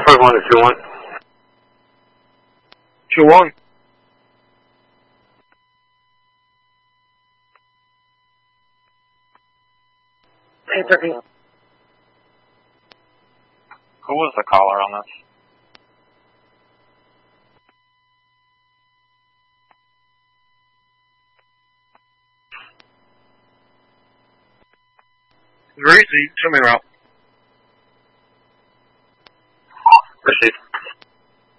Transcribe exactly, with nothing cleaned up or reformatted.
Park one to two one. two one. eight thirteen. Who was the caller on this? Very easy. Show me route.